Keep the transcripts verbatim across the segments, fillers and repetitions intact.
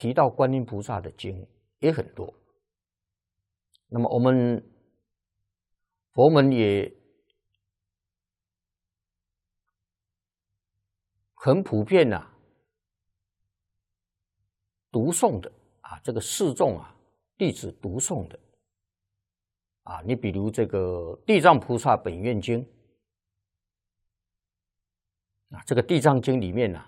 提到观音菩萨的经也很多。那么我们佛门也很普遍啊，读诵的啊，这个示众啊，弟子读诵的啊，你比如这个《地藏菩萨本愿经》啊，这个《地藏经》里面呢、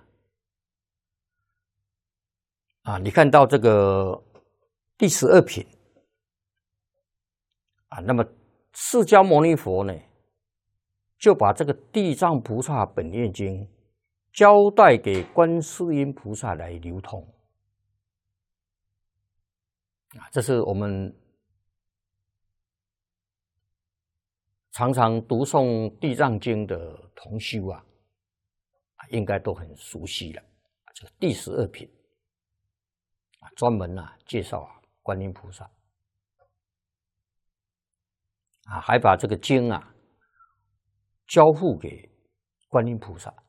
啊，啊，你看到这个第十二品啊，那么释迦牟尼佛呢，就把这个《地藏菩萨本愿经》交代给观世音菩萨来流通。啊，这是我们常常读诵《地藏经》的同修啊，应该都很熟悉了。这个第十二品啊，专门啊介绍啊观音菩萨啊，还把这个经啊交付给观音菩萨。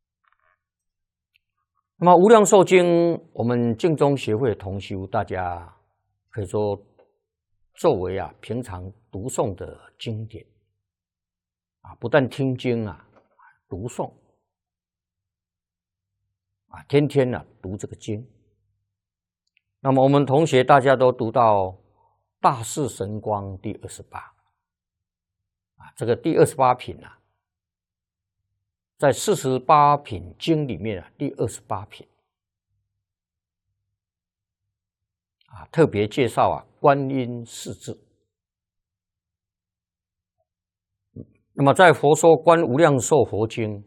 那么《无量寿经》，我们净宗协会同修，大家可以说作为啊平常读诵的经典啊，不但听经啊，读诵啊，天天啊读这个经。那么我们同学大家都读到大士神光第二十八啊，这个第二十八品啊，在四十八品经里面啊，第二十八品啊，特别介绍啊观音四字。那么在《佛说观无量寿佛经》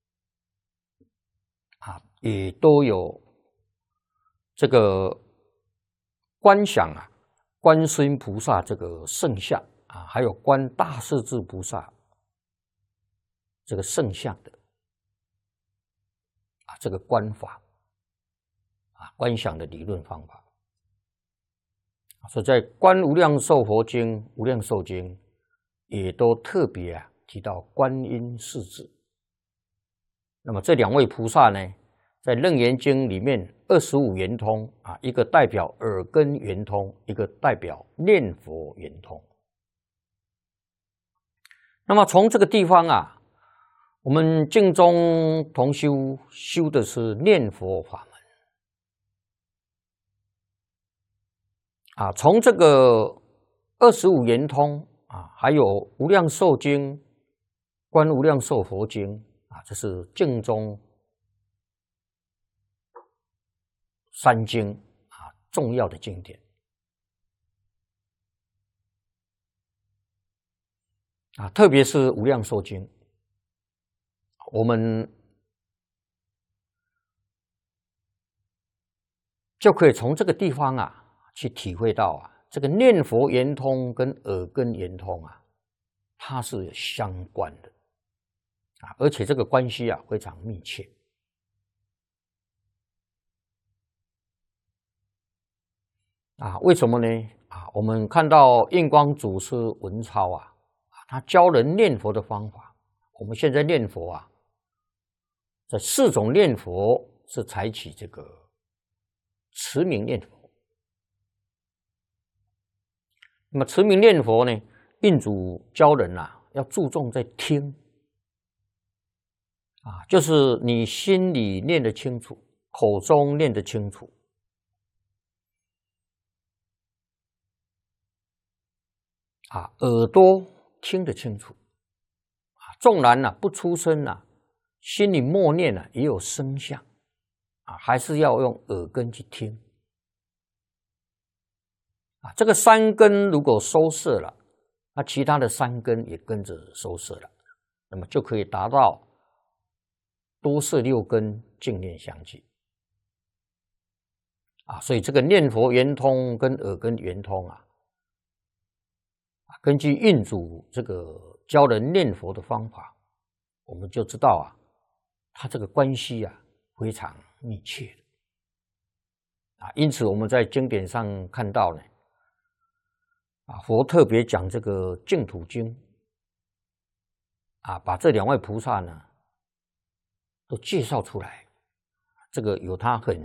啊，也都有这个观想啊观世音菩萨这个圣像啊，还有观大势至菩萨这个圣像的啊这个观法啊观想的理论方法。所以在《观无量寿佛经》《无量寿经》也都特别啊提到观音四字。那么这两位菩萨呢，在《楞严经》里面二十五圆通啊，一个代表耳根圆通，一个代表念佛圆通。那么从这个地方啊，我们净宗同修修的是念佛法门啊，从这个二十五圆通啊，还有《无量寿经》《观无量寿佛经》啊，这是净宗三经啊重要的经典啊，特别是《无量寿经》，我们就可以从这个地方啊去体会到啊，这个念佛圆通跟耳根圆通啊，它是相关的啊，而且这个关系啊非常密切啊。为什么呢？啊，我们看到印光祖师文超啊，他教人念佛的方法。我们现在念佛啊，这四种念佛是采取这个持名念佛。那么持名念佛呢，印祖教人啊，要注重在听啊，就是你心里念得清楚，口中念得清楚啊，耳朵听得清楚啊，纵然啊不出声啊，心里默念啊也有声响啊，还是要用耳根去听啊。这个三根如果收摄了，那其他的三根也跟着收摄了，那么就可以达到多摄六根，净念相继啊。所以这个念佛圆通跟耳根圆通啊，根据印祖这个教人念佛的方法，我们就知道啊，它这个关系啊非常密切啊。因此我们在经典上看到呢，啊，佛特别讲这个净土经啊，把这两位菩萨呢都介绍出来，这个有他很